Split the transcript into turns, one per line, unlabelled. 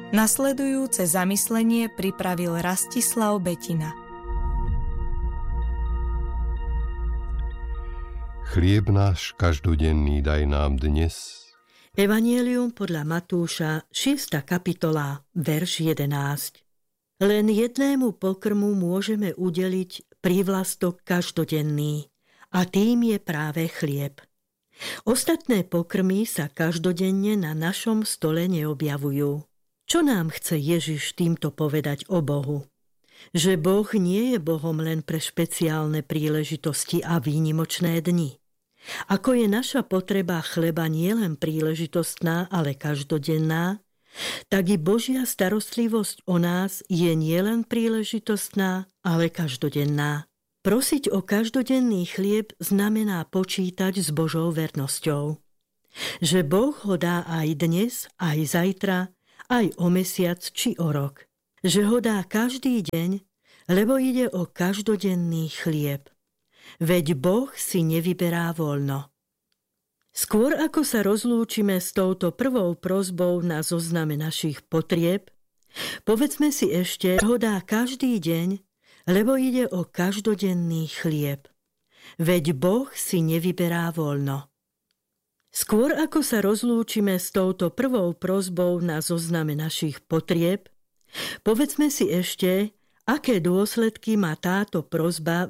Nasledujúce zamyslenie pripravil Rastislav Betina.
Chlieb náš každodenný daj nám dnes.
Evanjelium podľa Matúša, 6. kapitola, verš 11. Len jednému pokrmu môžeme udeliť prívlastok každodenný, a tým je práve chlieb. Ostatné pokrmy sa každodenne na našom stole neobjavujú. Čo nám chce Ježiš týmto povedať o Bohu? Že Boh nie je Bohom len pre špeciálne príležitosti a výnimočné dni. Ako je naša potreba chleba nielen príležitostná, ale každodenná, tak i Božia starostlivosť o nás je nielen príležitostná, ale každodenná. Prosiť o každodenný chlieb znamená počítať s Božou vernosťou. Že Boh ho dá aj dnes, aj zajtra, aj o mesiac či o rok. Že ho dá každý deň, lebo ide o každodenný chlieb. Veď Boh si nevyberá voľno. Skôr ako sa rozlúčime s touto prvou prosbou na zozname našich potrieb, povedzme si ešte, že ho dá každý deň, lebo ide o každodenný chlieb. Veď Boh si nevyberá voľno. Skôr ako sa rozlúčime s touto prvou prosbou na zozname našich potrieb, povedzme si ešte, aké dôsledky má táto prosba